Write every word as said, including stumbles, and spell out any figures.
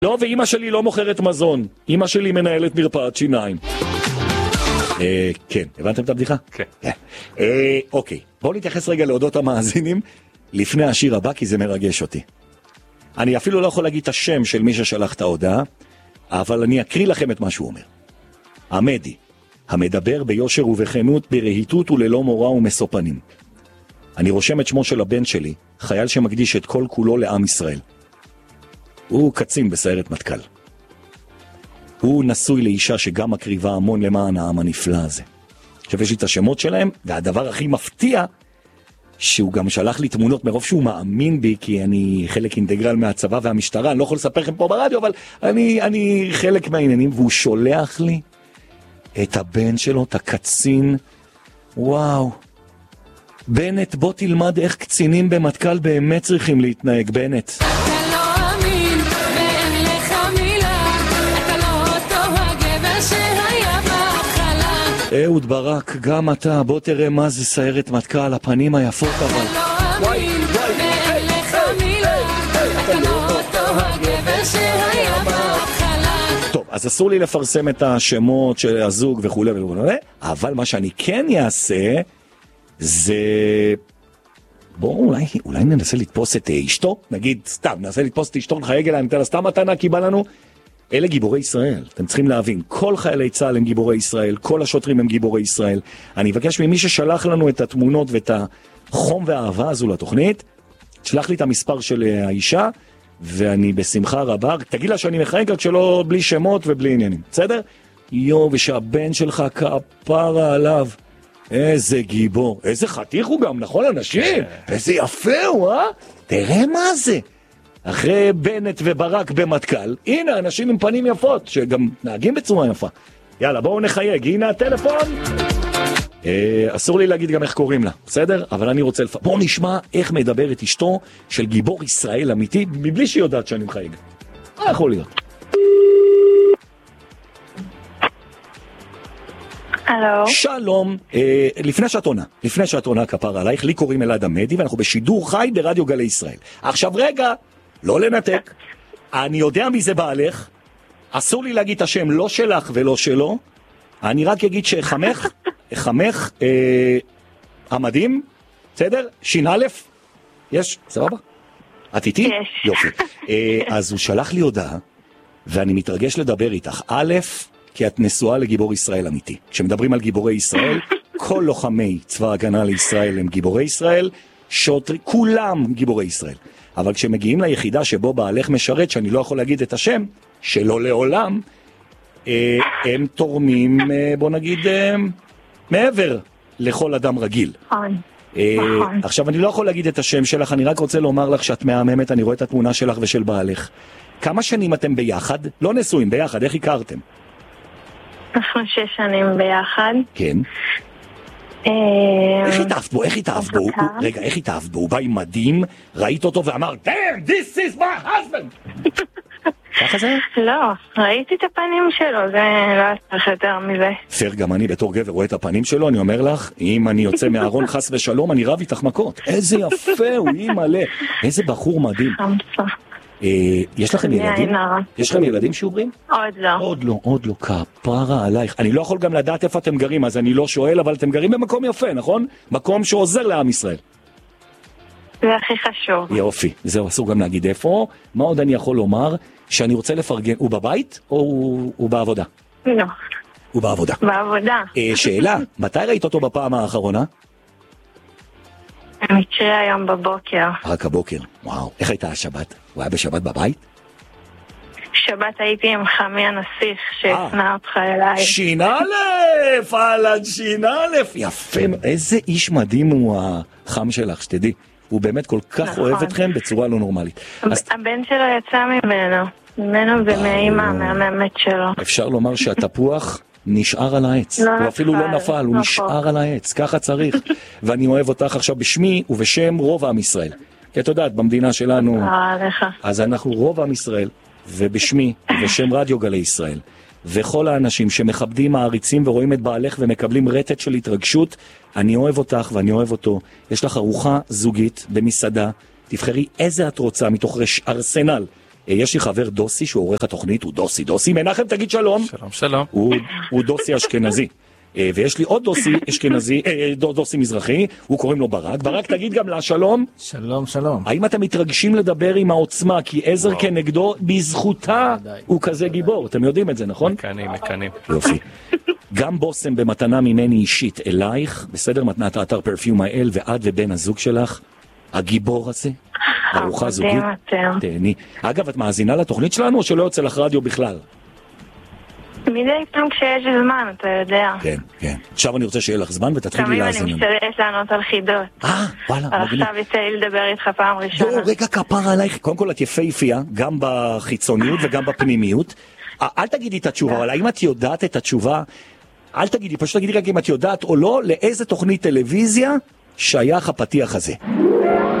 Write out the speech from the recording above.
לא, ואמא שלי לא מוכרת מזון. אמא שלי מנהלת מרפאת שיניים. אה, כן, הבנתם את הבדיחה? כן. אה, אוקיי, בואו נתייחס רגע להודות המאזינים לפני השיר הבא, כי זה מרגש אותי. אני אפילו לא יכול להגיד את השם של מי ששלח את ההודעה, אבל אני אקריא לכם את מה שהוא אומר. עמדי, המדבר ביושר ובכנות, ברהיטות וללא מורא ומסופנים. אני רושם את שמו של הבן שלי, חייל שמקדיש את כל כולו לעם ישראל. הוא קצין בסיירת מטכ"ל. הוא נשוי לאישה שגם מקריבה המון למען העם הנפלא הזה. עכשיו יש לי את השמות שלהם, והדבר הכי מפתיע, שהוא גם שלח לי תמונות מרוב שהוא מאמין בי, כי אני חלק אינטגרל מהצבא והמשטרה, אני לא יכול לספר לכם פה ברדיו, אבל אני, אני חלק מהעניינים, והוא שולח לי את הבן שלו, את הקצין. וואו. בנט, בוא תלמד איך קצינים במטכ"ל באמת צריכים להתנהג, בנט. אהוד ברק, גם אתה, בוא תראה מה זה סיירת מטכ"ל, הפנים היפות אבל... וואי, וואי, היי, היי, אתה לא אותו הגבר שהיה בהתחלה. טוב, אז אסור לי לפרסם את השמות של הזוג וכו' וכו', אבל מה שאני כן אעשה, זה... בואו, אולי, אולי ננסה לתפוס את אשתו, נגיד, סתם, ננסה לתפוס את אשתו, נחייג אליה, ניתן לה סתם מתנה, כי בא לנו... אלה גיבורי ישראל, אתם צריכים להבין, כל חיילי צה"ל הם גיבורי ישראל, כל השוטרים הם גיבורי ישראל. אני אבקש ממי ששלח לנו את התמונות ואת החום והאהבה הזו לתוכנית, שלח לי את המספר של האישה, ואני בשמחה רבה, תגיד לה שאני מחייג רק שלא בלי שמות ובלי עניינים, בסדר? יו, ושהבן שלך כפרה עליו, איזה גיבור, איזה חתיך הוא גם, נכון אנשים? איזה יפה הוא, אה? תראה מה זה. אחרי בנט וברק במטכ"ל, הנה אנשים עם פנים יפות, שגם נהגים בצורה יפה. יאללה, בואו נחייג, הנה הטלפון. אה, אסור לי להגיד גם איך קוראים לה, בסדר? אבל אני רוצה לפ... בואו נשמע איך מדברת אשתו של גיבור ישראל אמיתי, מבלי שהיא יודעת שאני מחייג. מה יכול להיות? הלו. שלום, אה, לפני שאת עונה, לפני שאת עונה כפר עלייך, לי קוראים אלעד עמדי, ואנחנו בשידור חי ברדיו גלי ישראל. עכשיו רגע, לא לנתק, אני יודע מי זה בעלך, אסור לי להגיד את השם לא שלך ולא שלו, אני רק אגיד שחמך, חמך, אה, המדהים, בסדר? שין א', יש, סבבה? את איתי? יש. יופי. אה, אז הוא שלח לי הודעה, ואני מתרגש לדבר איתך. א', כי את נשואה לגיבור ישראל אמיתי. כשמדברים על גיבורי ישראל, כל לוחמי צבא הגנה לישראל הם גיבורי ישראל, שוטרי, כולם גיבורי ישראל. אבל כשמגיעים ליחידה שבו בעלך משרת, שאני לא יכול להגיד את השם, שלא לעולם, אה, הם תורמים, אה, בוא נגיד, אה, מעבר לכל אדם רגיל. נכון. אה, נכון. עכשיו, אני לא יכול להגיד את השם שלך, אני רק רוצה לומר לך שאת מהממת, אני רואה את התמונה שלך ושל בעלך. כמה שנים אתם ביחד? לא נשואים, ביחד, איך הכרתם? אנחנו שש שנים ביחד. כן. איך התאהבת בו? איך התאהבת בו? רגע, איך התאהבת בו? הוא בא עם מדים, ראית אותו ואמר, damn, this is my husband! ככה זה? לא, ראיתי את הפנים שלו, זה לא צריך יותר מזה. פר, גם אני בתור גבר רואה את הפנים שלו, אני אומר לך, אם אני יוצא מהארון חס ושלום, אני רב איתך מכות. איזה יפה הוא, היא מלא. איזה בחור מדהים. חמסה. יש לכם ילדים? יש לכם ילדים שעוברים? עוד לא. עוד לא, עוד לא, כפרה עלייך. אני לא יכול גם לדעת איפה אתם גרים, אז אני לא שואל, אבל אתם גרים במקום יפה, נכון? מקום שעוזר לעם ישראל. זה הכי חשוב. יופי, זהו, אסור גם להגיד איפה. מה עוד אני יכול לומר? שאני רוצה לפרגן, הוא בבית או הוא, הוא בעבודה? לא. הוא בעבודה. בעבודה. אה, שאלה, מתי ראית אותו בפעם האחרונה? מקרה היום בבוקר. רק הבוקר, וואו. איך הייתה השבת? הוא היה בשבת בבית? שבת הייתי עם חמי הנסיך שהפנה אותך אליי. שינלף, אהלן שינלף. יפה, איזה איש מדהים הוא החם שלך, שתדעי. הוא באמת כל כך נכון. אוהב אתכם בצורה לא נורמלית. אז... הבן שלו יצא ממנו, ממנו ומאמא, מהמאמת שלו. אפשר לומר שהתפוח נשאר על העץ. לא הוא נפל, אפילו לא נפל, הוא לא נשאר על העץ, ככה צריך. ואני אוהב אותך עכשיו בשמי ובשם רוב עם ישראל. כי את יודעת, במדינה שלנו, אז אנחנו רוב עם ישראל, ובשמי ובשם רדיו גלי ישראל. וכל האנשים שמכבדים, מעריצים ורואים את בעלך ומקבלים רטט של התרגשות, אני אוהב אותך ואני אוהב אותו. יש לך ארוחה זוגית במסעדה, תבחרי איזה את רוצה מתוך רש ארסנל יש לי חבר דוסי שהוא עורך התוכנית, הוא דוסי, דוסי, מנחם תגיד שלום. שלום, שלום. הוא, הוא דוסי אשכנזי. ויש לי עוד דוסי אשכנזי, דוסי מזרחי, הוא קוראים לו ברק. ברק תגיד גם לה שלום. שלום, שלום. האם אתם מתרגשים לדבר עם העוצמה, כי עזר כנגדו בזכותה הוא כזה גיבור, אתם יודעים את זה, נכון? מקנים, מקנים. יופי. גם בוסם במתנה ממני אישית אלייך, בסדר, מתנת האתר פרפיום האל ועד ובן הזוג שלך, הגיבור הזה, ארוחה זוגית, תהני. אגב, את מאזינה לתוכנית שלנו או שלא יוצא לך רדיו בכלל? מדי פעם כשיש זמן, אתה יודע. כן, כן. עכשיו אני רוצה שיהיה לך זמן ותתחילי להאזין. תמיד אני משתדלת לענות על חידות. אה, וואלה, מגניב. עכשיו יצא לי לדבר איתך פעם ראשונה. לא, רגע כפר עלייך. קודם כל את יפהפייה, גם בחיצוניות וגם בפנימיות. אל תגידי את התשובה, אבל האם את יודעת את התשובה? אל תגידי, פשוט תגידי רק אם את יודעת או לא, לאיזה תוכנית טלוויזיה שייך הפתיח הזה.